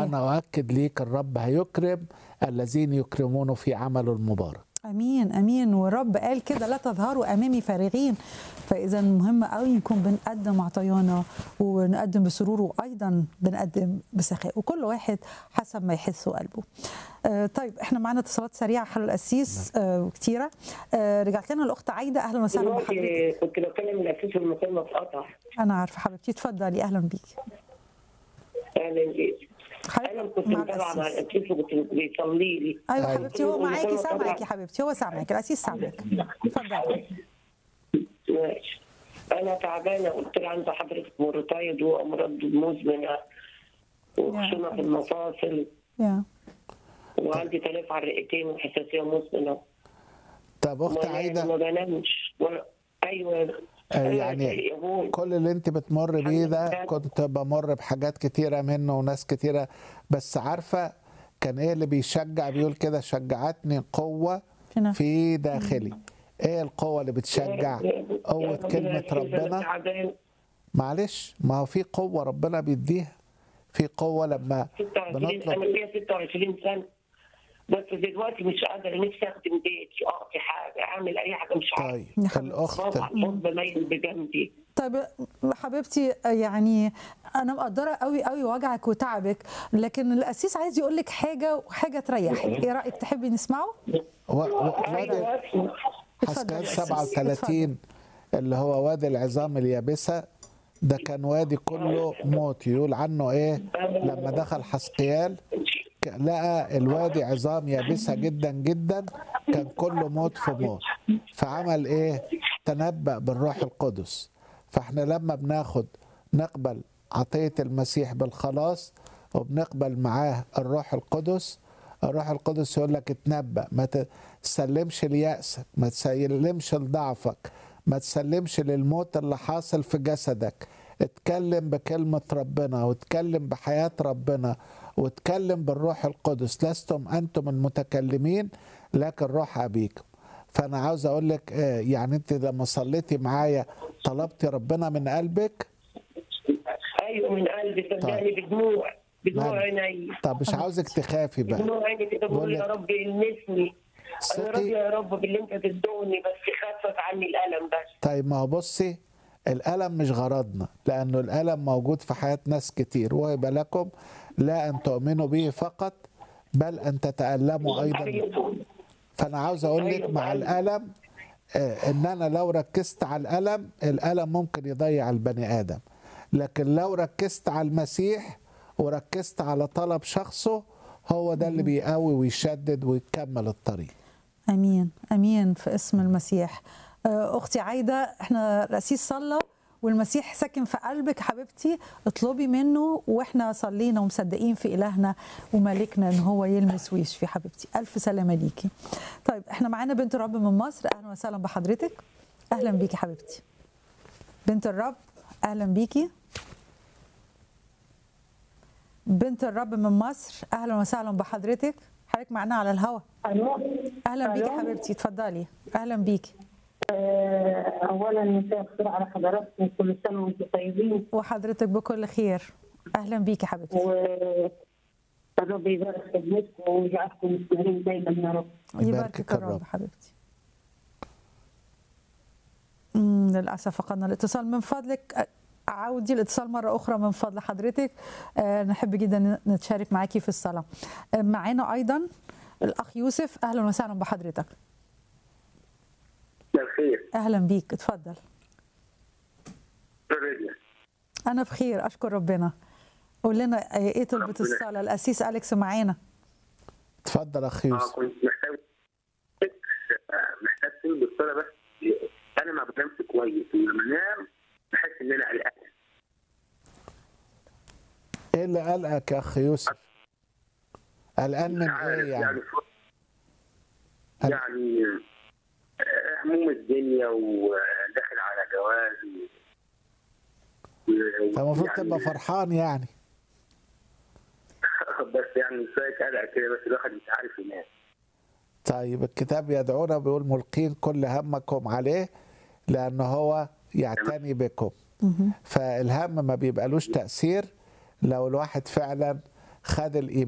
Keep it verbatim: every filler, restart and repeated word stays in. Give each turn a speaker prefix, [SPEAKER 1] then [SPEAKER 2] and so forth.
[SPEAKER 1] وأنا أؤكد ليك الرب هيكرم الذين يكرمونه في عمله المبارك.
[SPEAKER 2] امين امين. والرب قال كده لا تظهروا امامي فارغين. فاذا مهم قوي نكون بنقدم عطايانا ونقدم بسرور، وايضا بنقدم بسخاء، وكل واحد حسب ما يحسه قلبه. آه طيب احنا معانا اتصالات سريعه حلو القسيس آه كتيره. آه رجعت لنا الاخت عايده، اهلا وسهلا بحضرتك.
[SPEAKER 3] كنت بكلم الاسيس المكالمه اتقطع.
[SPEAKER 2] انا عارفه حبيبتي، اتفضلي اهلا بيكي.
[SPEAKER 3] اهلا بيك. انا كنت متابعه مع الاسيس وكنت بيصلي لي.
[SPEAKER 2] ايوه حبيبتي، هو معاكي سامعك يا حبيبتي، هو سامعك، الاسيس سامعك. اتفضلي.
[SPEAKER 3] ماشي. انا تعبانه، قلت له عند حضرتك موريتايد وامراض مزمنه وخشونه في المفاصل.
[SPEAKER 2] يا
[SPEAKER 3] وعندي تلف على الرئتين وحساسيه مزمنه.
[SPEAKER 1] طب اخت عايده
[SPEAKER 3] ما بنامش ولا ايوه
[SPEAKER 1] يعني كل اللي انت بتمر بيه ده كنت بمر بحاجات كتيره منه وناس كتيره، بس عارفه كان ايه اللي بيشجع؟ بيقول كده شجعتني قوه في داخلي. ايه القوه اللي بتشجع؟ قوه كلمه ربنا. معلش، ما هو في قوه ربنا بيديها، في قوه لما
[SPEAKER 3] بنطلب. انا ليا ستة وعشرين سنه بس دلوقتي مش قادره، نفسي اخدم بيتي، اقضي حاجه، اعمل اي حاجه مش عارفه.
[SPEAKER 1] طيب الاخت
[SPEAKER 3] بميل بجنبي.
[SPEAKER 2] طيب حبيبتي، يعني انا مقدره قوي قوي وجعك وتعبك، لكن القسيس عايز يقول لك حاجه وحاجه تريحك. ايه رايك تحبي نسمعه؟
[SPEAKER 1] وادي حسكال سبعة وثلاثين اللي هو وادي العظام اليابسه، ده كان وادي كله موت. يقول عنه ايه لما دخل حسقيال لقى الوادي عظام يابسه جدا جدا، كان كله موت في موت. فعمل ايه؟ تنبأ بالروح القدس. فاحنا لما بناخد نقبل عطيه المسيح بالخلاص وبنقبل معاه الروح القدس، الروح القدس يقول لك اتنبأ، ما تسلمش ليأسك، ما تسلمش لضعفك، ما تسلمش للموت اللي حاصل في جسدك. اتكلم بكلمة ربنا، واتكلم بحياة ربنا، واتكلم بالروح القدس. لستم أنتم المتكلمين لكن روح أبيكم. فأنا عاوز أقول لك يعني أنت لما صليتي معايا طلبتي ربنا من قلبك؟
[SPEAKER 3] أيوه من قلبي، صدقني بدموع بدموع عيني.
[SPEAKER 1] طب مش عاوزك تخافي بقى.
[SPEAKER 3] بدموع عيني كده بقول يا رب المسني، أنا راضية يا رب باللي أنت تدوني، بس خفف عني الألم بس.
[SPEAKER 1] طيب ما هو بصي، الألم مش غرضنا، لأنه الألم موجود في حياة ناس كتير، ويبقى لكم لا أن تؤمنوا به فقط بل أن تتألموا أيضا. فأنا عاوز أقول لك مع الألم إن أنا لو ركزت على الألم، الألم ممكن يضيع البني آدم، لكن لو ركزت على المسيح وركزت على طلب شخصه، هو ده اللي بيقوي ويشدد ويكمل الطريق.
[SPEAKER 2] أمين أمين في اسم المسيح. أختي عايدة، احنا القسيس صلى والمسيح ساكن في قلبك حبيبتي، اطلبي منه، واحنا صلينا ومصدقين في إلهنا ومالكنا ان هو يلمس ويشفي حبيبتي. ألف سلامة ليكي. طيب احنا معانا بنت الرب من مصر، أهلا وسهلا بحضرتك. أهلا بيكي حبيبتي. بنت الرب أهلا بيكي. بنت الرب من مصر أهلا وسهلا بحضرتك، حضرتك معنا على الهوا. أهلا بيكي حبيبتي، اتفضلي. أهلا بيكي.
[SPEAKER 4] اولا مساء الخير على حضراتكم، كل سنه وانتم طيبين.
[SPEAKER 2] وحضرتك بكل خير. اهلا بيكي حبيبتي.
[SPEAKER 4] والرب يبارك خدمتكم ويجعلكم مستمرين دايما يا رب.
[SPEAKER 2] يباركك الرب حبيبتي. امم للاسف فقدنا الاتصال، من فضلك عودي الاتصال مره اخرى من فضل حضرتك. أه نحب جدا نتشارك معاكي في الصلاه. أه معانا ايضا الاخ يوسف، اهلا وسهلا بحضرتك.
[SPEAKER 5] الخير.
[SPEAKER 2] اهلا بيك، اتفضل.
[SPEAKER 5] رجل.
[SPEAKER 2] انا بخير اشكر ربنا. قول لنا ايه طلبة الصلاه؟ القسيس اليكس معانا.
[SPEAKER 1] اتفضل اخ يوسف.
[SPEAKER 5] اه كنت محتاج محتاج طلبة الصلاه، بس انا ما بنامش كويس، لما انام بحس ان انا قلقان.
[SPEAKER 1] ايه اللي قلقك يا اخ يوسف؟ قلقان من ايه يعني؟
[SPEAKER 5] يعني, يعني هموم الدنيا وداخل على جواز
[SPEAKER 1] و... فالمفروض يعني تبقى فرحان يعني.
[SPEAKER 5] بس يعني شويه قلق كده، بس الواحد مش عارف ينام.
[SPEAKER 1] طيب الكتاب يدعونا بيقول ملقين كل همكم عليه لأنه هو يعتني بكم. فالهم ما بيبقالوش تأثير لو الواحد فعلا خد الإيمان